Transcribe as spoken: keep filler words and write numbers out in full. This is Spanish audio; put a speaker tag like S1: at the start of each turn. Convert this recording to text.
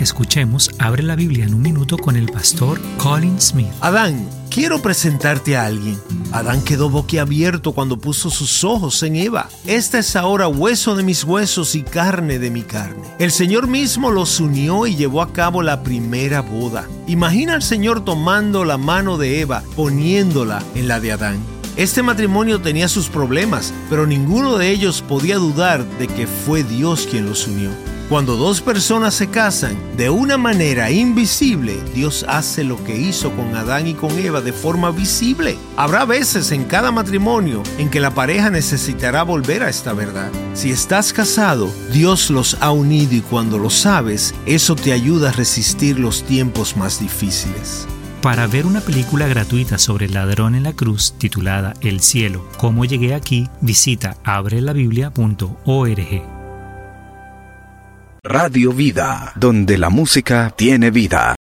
S1: escuchemos Abre la Biblia en un minuto con el pastor Colin Smith.
S2: Adán, quiero presentarte a alguien. Adán quedó boquiabierto cuando puso sus ojos en Eva. Esta es ahora hueso de mis huesos y carne de mi carne. El Señor mismo los unió y llevó a cabo la primera boda. Imagina al Señor tomando la mano de Eva, poniéndola en la de Adán. Este matrimonio tenía sus problemas, pero ninguno de ellos podía dudar de que fue Dios quien los unió. Cuando dos personas se casan, de una manera invisible, Dios hace lo que hizo con Adán y con Eva de forma visible. Habrá veces en cada matrimonio en que la pareja necesitará volver a esta verdad. Si estás casado, Dios los ha unido y cuando lo sabes, eso te ayuda a resistir los tiempos más difíciles.
S1: Para ver una película gratuita sobre el ladrón en la cruz titulada El cielo, ¿cómo llegué aquí?, visita abre la biblia punto org.
S3: Radio Vida, donde la música tiene vida.